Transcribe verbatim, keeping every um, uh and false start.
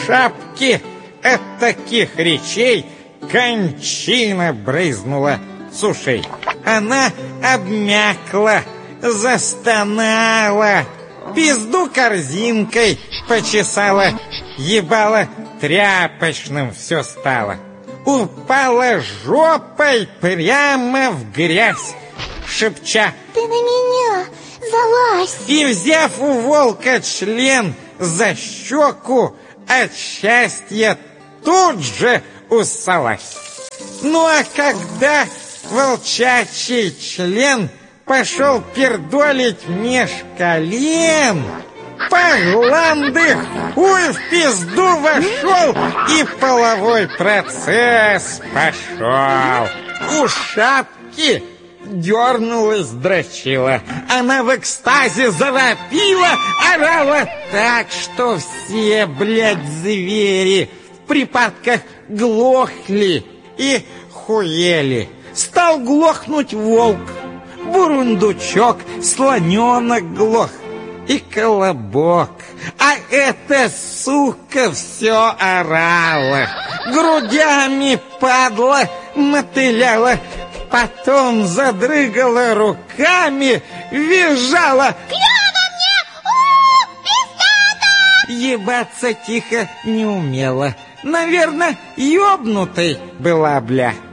шапки от таких речей кончина брызнула с ушей. Она обмякла, застонала, пизду корзинкой почесала, ебала тряпочным все стало. Упала жопой прямо в грязь, шепча: «Ты на меня залазь!» И, взяв у волка член за щеку, от счастья тут же усалась. Ну а когда волчачий член пошел пердолить меж колен, Пагланды хуй в пизду вошел, и половой процесс пошел. У шапки дернулась, дрочила. Она в экстазе завопила, орала так, что все, блядь, звери в припадках глохли и хуели. Стал глохнуть волк, бурундучок, слоненок глох и колобок. А эта сука все орала, грудями падла, мотыляла, потом задрыгала руками, визжала: «Клёво мне! У, пиздата!» Ебаться тихо не умела. Наверное, ёбнутой была, бля.